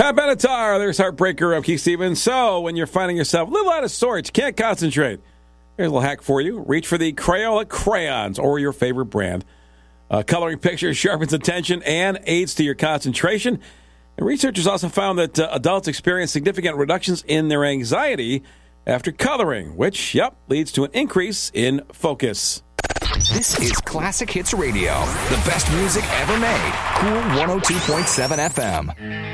Pat Benatar, there's Heartbreaker of Keith Stevens. So, when you're finding yourself a little out of sorts, you can't concentrate, here's a little hack for you. Reach for the Crayola crayons or your favorite brand. Coloring pictures sharpens attention and aids to your concentration. And researchers also found that adults experience significant reductions in their anxiety after coloring, which, leads to an increase in focus. This is Classic Hits Radio, the best music ever made. Cool 102.7 FM.